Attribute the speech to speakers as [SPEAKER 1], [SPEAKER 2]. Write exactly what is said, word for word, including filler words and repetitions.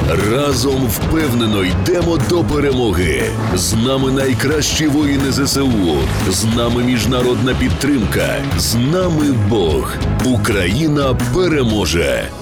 [SPEAKER 1] Разом впевнено йдемо до перемоги. З нами найкращі воїни зе се у. З нами міжнародна підтримка. З нами Бог. Україна переможе.